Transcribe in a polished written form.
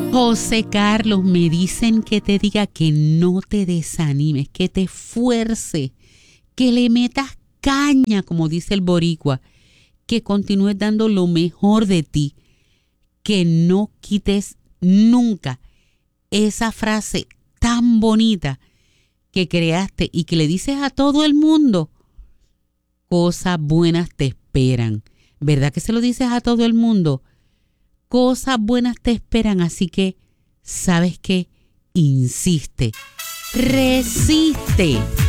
José Carlos, me dicen que te diga que no te desanimes, que te esfuerces, que le metas caña, como dice el boricua, que continúes dando lo mejor de ti, que no quites nunca esa frase tan bonita que creaste y que le dices a todo el mundo. Cosas buenas te esperan. ¿Verdad que se lo dices a todo el mundo? Cosas buenas te esperan, así que, ¿sabes qué? Insiste, resiste.